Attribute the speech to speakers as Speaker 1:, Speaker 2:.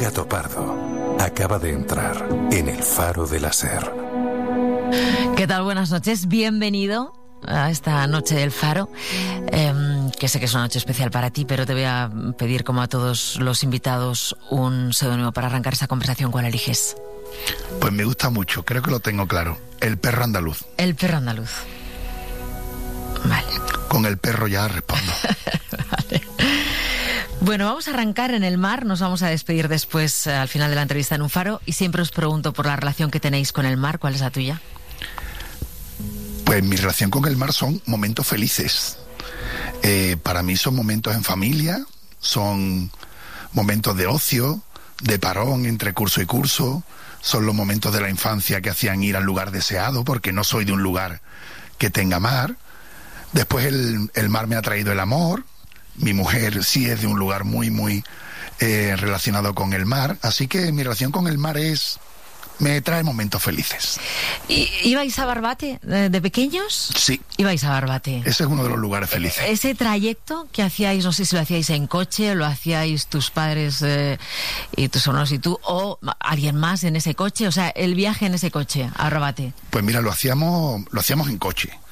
Speaker 1: Gato Pardo acaba de entrar en el Faro de la Ser.
Speaker 2: ¿Qué tal? Buenas noches. Bienvenido a esta noche del Faro, que sé que es una noche especial para ti, pero te voy a pedir, como a todos los invitados, un seudónimo para arrancar esa conversación. ¿Cuál eliges?
Speaker 3: Pues me gusta mucho, creo que lo tengo claro. El perro andaluz.
Speaker 2: El perro andaluz. Vale.
Speaker 3: Con el perro ya respondo.
Speaker 2: Vale. Bueno, vamos a arrancar en el mar, nos vamos a despedir después al final de la entrevista en un faro, y siempre os pregunto por la relación que tenéis con el mar. ¿Cuál es la tuya?
Speaker 3: Pues mi relación con el mar son momentos felices. Para mí son momentos en familia, son momentos de ocio, de parón entre curso y curso, son los momentos de la infancia que hacían ir al lugar deseado, porque no soy de un lugar que tenga mar. Después el mar me ha traído el amor. Mi mujer sí es de un lugar muy relacionado con el mar, así que mi relación con el mar me trae momentos felices.
Speaker 2: ¿Ibais a Barbate de pequeños?
Speaker 3: Sí.
Speaker 2: Ibais a Barbate.
Speaker 3: Ese es uno de los lugares felices.
Speaker 2: Ese trayecto que hacíais, no sé si lo hacíais en coche, lo hacíais tus padres y tus hermanos y tú, o alguien más en ese coche, o sea, el viaje en ese coche a Barbate.
Speaker 3: Pues mira, lo hacíamos en coche.